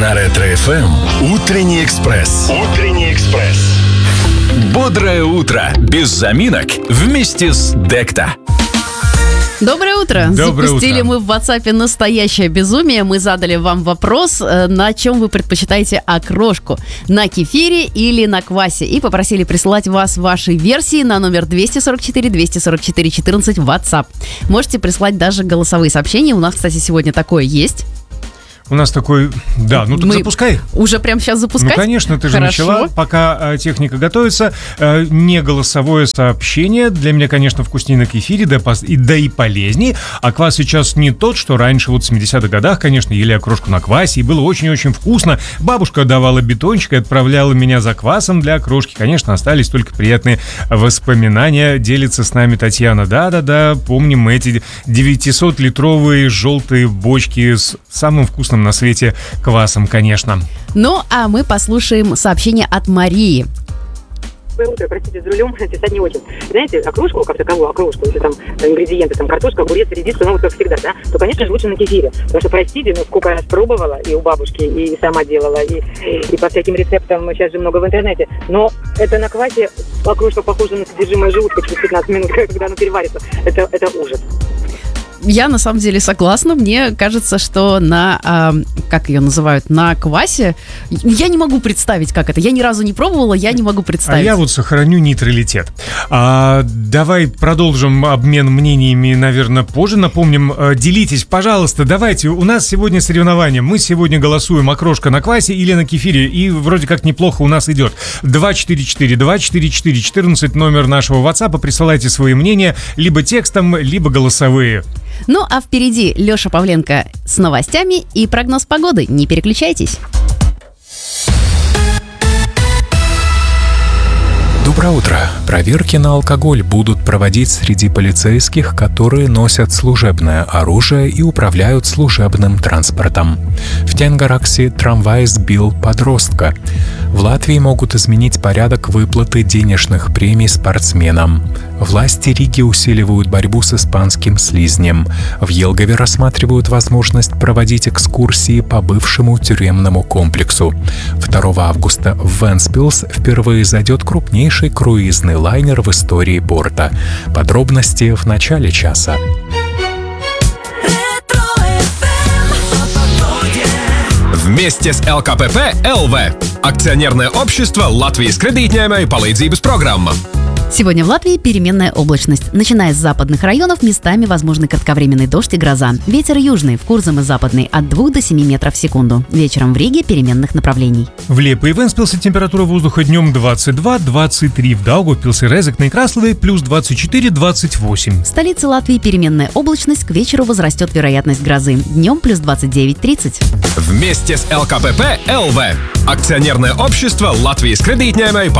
На Ретро-ФМ Утренний экспресс. Бодрое утро без заминок вместе с Декта. Доброе утро. Доброе Запустили утро. мы в WhatsApp настоящее безумие. Мы задали вам вопрос, на чем вы предпочитаете окрошку. На кефире или на квасе. И попросили присылать вас ваши версии на номер 244-244-14 в WhatsApp. Можете прислать даже голосовые сообщения. У нас, кстати, сегодня такое есть. У нас такой... Да, ну так Мы запускай. Уже прямо сейчас запускать? Ну, конечно, ты же Хорошо. начала, пока техника готовится. Не голосовое сообщение. Для меня, конечно, вкуснее на кефире, да и полезнее. А квас сейчас не тот, что раньше, вот в 70-х годах, конечно, ели окрошку на квасе, и было очень-очень вкусно. Бабушка давала битончик и отправляла меня за квасом для окрошки. Конечно, остались только приятные воспоминания. Делится с нами Татьяна. Да-да-да, помним мы эти 900-литровые желтые бочки с самым вкусным на свете квасом, конечно. Ну, а мы послушаем сообщение от Марии. Доброе утро, простите, за рулем писать не очень. Знаете, окрошку, как таковую окрошку, если там ингредиенты, там картошка, огурец, редиска, ну вот как всегда, да, то, конечно же, лучше на кефире. Потому что, простите, но сколько раз пробовала, и у бабушки, и сама делала, и по всяким рецептам, сейчас же много в интернете. Но это на квасе окрошка похожа на содержимое желудка через 15 минут, когда оно переварится. Это ужас. Я на самом деле согласна. Мне кажется, что на, как ее называют, на квасе, я не могу представить, как это. Я ни разу не пробовала, я не могу представить. А я вот сохраню нейтралитет. Давай продолжим обмен мнениями, наверное, позже. Напомним, делитесь, пожалуйста, давайте. У нас сегодня соревнования. Мы сегодня голосуем окрошка на квасе или на кефире. И вроде как неплохо у нас идет. 244-244-14 номер нашего WhatsApp. Присылайте свои мнения либо текстом, либо голосовые. Ну, а впереди Леша Павленко с новостями и прогноз погоды. Не переключайтесь. Доброе утро. Проверки на алкоголь будут проводить среди полицейских, которые носят служебное оружие и управляют служебным транспортом. В Тенгараксе трамвай сбил подростка. В Латвии могут изменить порядок выплаты денежных премий спортсменам. Власти Риги усиливают борьбу с испанским слизнем. В Елгове рассматривают возможность проводить экскурсии по бывшему тюремному комплексу. 2 августа в Вентспилс впервые зайдет крупнейший круизный лайнер в истории порта. Подробности в начале часа. Вместе с ЛКПП ЛВ. Акционерное общество Латвijas кредитņēmēju palīdzības программа. Сегодня в Латвии переменная облачность. Начиная с западных районов, местами возможны кратковременный дождь и гроза. Ветер южный, в Курзам и западный от 2 до 7 метров в секунду. Вечером в Риге переменных направлений. В Лепе и Вентспилсе температура воздуха днем 22-23. В Даугавпилсе, Резекне и Краслове плюс 24-28. В столице Латвии переменная облачность, к вечеру возрастет вероятность грозы. Днем плюс 29-30. Вместе с ЛКПП ЛВ. Акционерное общество Латвijas кредитņēmēju